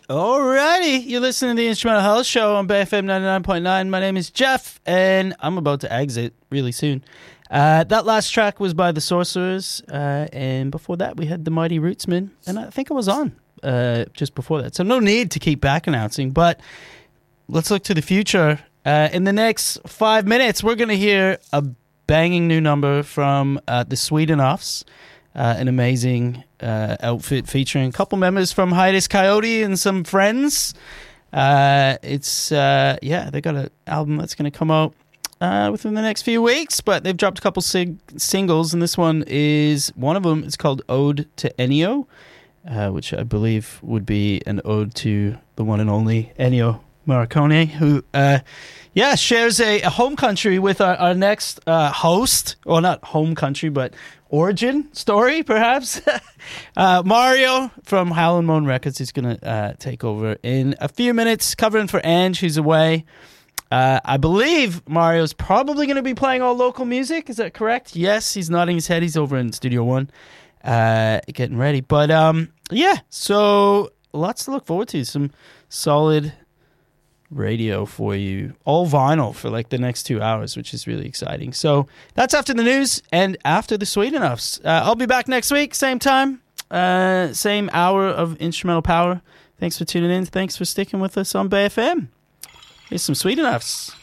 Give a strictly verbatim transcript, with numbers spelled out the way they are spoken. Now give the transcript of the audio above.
Alrighty, you're listening to the Instrumental Health Show on Bay F M ninety-nine point nine. My name is Jeff, and I'm about to exit really soon. Uh, that last track was by The Sorcerers, uh, and before that we had The Mighty Rootsmen, and I think I was on uh, just before that. So no need to keep back announcing, but let's look to the future. Uh, in the next five minutes, we're going to hear a banging new number from uh, the Swedenuffs, uh, an amazing uh, outfit featuring a couple members from Hiatus Coyote and some friends. Uh, it's, uh, yeah, they got an album that's going to come out uh, within the next few weeks, but they've dropped a couple sig- singles, and this one is one of them. It's called Ode to Ennio, uh, which I believe would be an ode to the one and only Ennio Morricone, who, uh, yeah, shares a, a home country with our, our next uh, host. Well, not home country, but origin story, perhaps. uh, Mario from Howlin' Moan Records is going to uh, take over in a few minutes, covering for Ange, who's away. Uh, I believe Mario's probably going to be playing all local music. Is that correct? Yes, he's nodding his head. He's over in Studio One, uh, getting ready. But um, yeah, so lots to look forward to. Some solid radio for you, all vinyl for like the next two hours, which is really exciting. So that's after the news and after the Swedenuffs. Uh, I'll be back next week, same time, uh, same hour of instrumental power. Thanks for tuning in. Thanks for sticking with us on Bay F M. Here's some Swedenuffs.